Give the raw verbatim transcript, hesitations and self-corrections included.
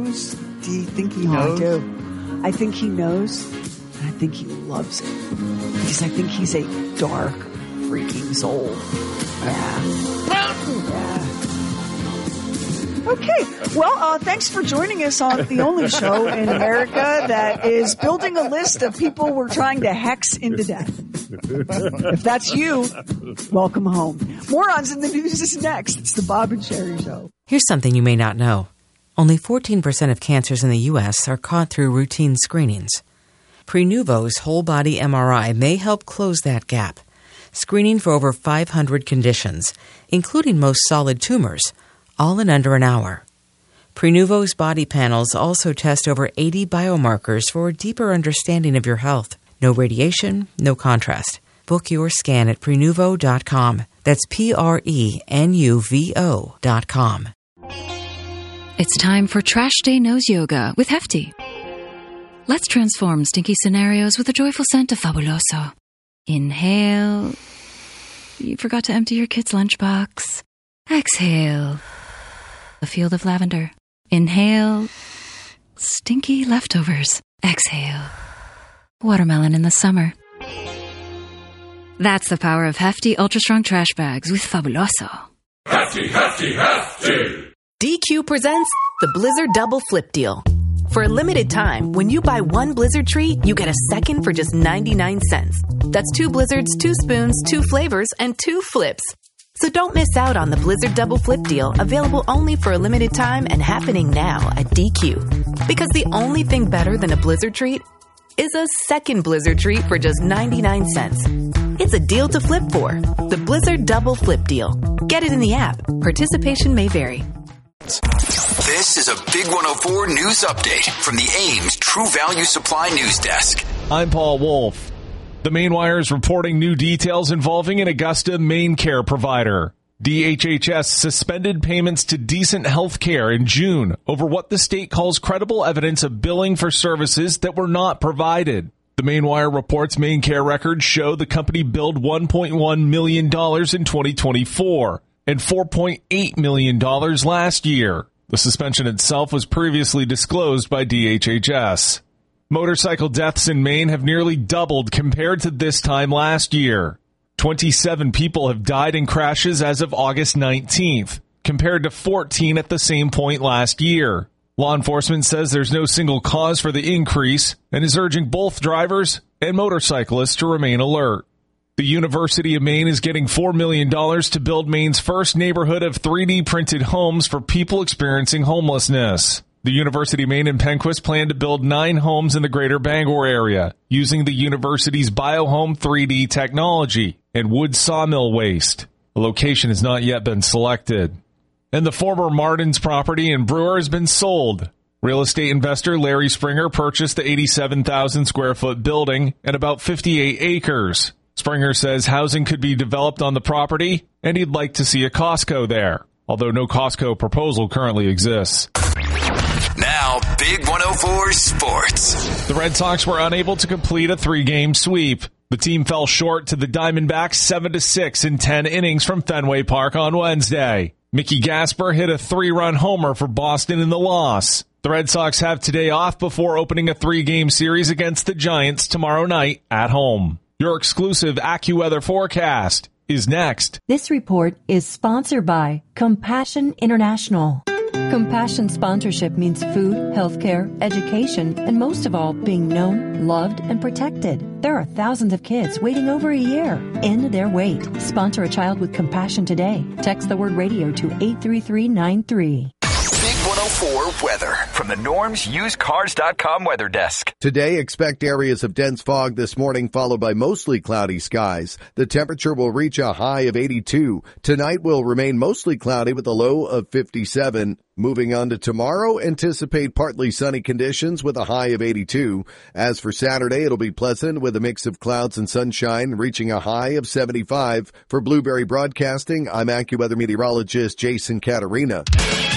knows? Do you think he Oh, knows? I do. I think he knows. And I think he loves it. Because I think he's a dark, freaking soul. Yeah. Yeah. Okay. Well, uh, thanks for joining us on the only show in America that is building a list of people we're trying to hex into death. If that's you, welcome home. Morons in the News is next. It's the Bob and Sherry Show. Here's something you may not know. Only fourteen percent of cancers in the U S are caught through routine screenings. Prenuvo's whole-body M R I may help close that gap, screening for over five hundred conditions, including most solid tumors, all in under an hour. Prenuvo's body panels also test over eighty biomarkers for a deeper understanding of your health. No radiation, no contrast. Book your scan at Prenuvo dot com. That's P R E N U V O dot com. It's time for Trash Day Nose Yoga with Hefty. Let's transform stinky scenarios with a joyful scent of Fabuloso. Inhale. You forgot to empty your kid's lunchbox. Exhale. A field of lavender. Inhale. Stinky leftovers. Exhale. Watermelon in the summer. That's the power of Hefty Ultra Strong Trash Bags with Fabuloso. Hefty, hefty, hefty! D Q presents the Blizzard Double Flip Deal. For a limited time, when you buy one Blizzard treat, you get a second for just ninety-nine cents. That's two Blizzards, two spoons, two flavors, and two flips. So don't miss out on the Blizzard Double Flip Deal, available only for a limited time and happening now at D Q. Because the only thing better than a Blizzard treat is a second Blizzard treat for just ninety-nine cents. It's a deal to flip for. The Blizzard Double Flip Deal. Get it in the app. Participation may vary. This is a Big one oh four News Update from the Ames True Value Supply News Desk. I'm Paul Wolf. The Maine Wire is reporting new details involving an Augusta Maine care provider. D H H S suspended payments to Decent Health Care in June over what the state calls credible evidence of billing for services that were not provided. The Maine Wire reports Maine Care records show the company billed one point one million dollars in twenty twenty-four and four point eight million dollars last year. The suspension itself was previously disclosed by D H H S. Motorcycle deaths in Maine have nearly doubled compared to this time last year. twenty-seven people have died in crashes as of August nineteenth, compared to fourteen at the same point last year. Law enforcement says there's no single cause for the increase and is urging both drivers and motorcyclists to remain alert. The University of Maine is getting four million dollars to build Maine's first neighborhood of three D printed homes for people experiencing homelessness. The University of Maine and Penquist plan to build nine homes in the greater Bangor area using the university's BioHome three D technology and wood sawmill waste. A location has not yet been selected. And the former Martin's property in Brewer has been sold. Real estate investor Larry Springer purchased the eighty-seven thousand square foot building and about fifty-eight acres. Springer says housing could be developed on the property and he'd like to see a Costco there, although no Costco proposal currently exists. Now, Big one oh four Sports. The Red Sox were unable to complete a three-game sweep. The team fell short to the Diamondbacks seven to six in ten innings from Fenway Park on Wednesday. Mickey Gasper hit a three-run homer for Boston in the loss. The Red Sox have today off before opening a three-game series against the Giants tomorrow night at home. Your exclusive AccuWeather forecast is next. This report is sponsored by Compassion International. Compassion sponsorship means food, healthcare, education, and most of all, being known, loved, and protected. There are thousands of kids waiting over a year. End their wait. Sponsor a child with compassion today. Text the word radio to eight three three nine three. Big one oh four weather from the Norms Used Cars dot com weather desk. Today, expect areas of dense fog this morning, followed by mostly cloudy skies. The temperature will reach a high of eighty-two. Tonight will remain mostly cloudy with a low of fifty-seven. Moving on to tomorrow, anticipate partly sunny conditions with a high of eighty-two. As for Saturday, it'll be pleasant with a mix of clouds and sunshine, reaching a high of seventy-five. For Blueberry Broadcasting, I'm AccuWeather meteorologist Jason Caterina.